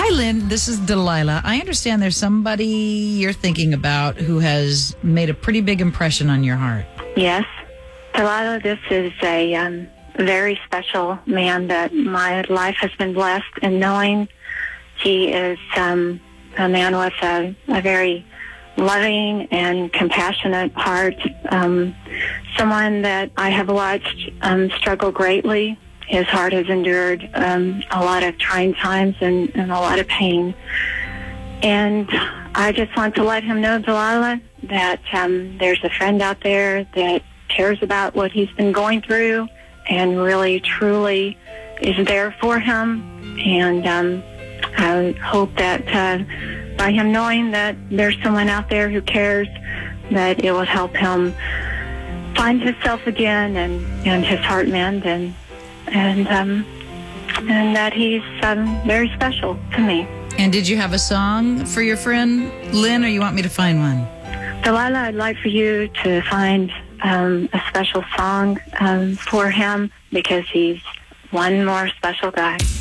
Hi, Lynn. This is Delilah. I understand there's somebody you're thinking about who has made a pretty big impression on your heart. Yes. Delilah, this is a very special man that my life has been blessed in knowing. He is a man with a very loving and compassionate heart, someone that I have watched struggle greatly. His heart has endured a lot of trying times and a lot of pain. And I just want to let him know, Delilah, that there's a friend out there that cares about what he's been going through and really, truly is there for him. And I hope that by him knowing that there's someone out there who cares, that it will help him find himself again and his heart mend and that he's very special to me. And did you have a song for your friend, Lynn, or you want me to find one? Delilah, I'd like for you to find a special song for him because he's one more special guy.